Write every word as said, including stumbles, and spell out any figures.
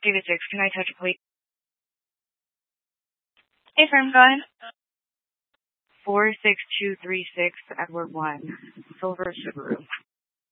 David six, can I touch a plate? Hey, firm, go ahead. four six two three six, Edward one, Silver Subaru.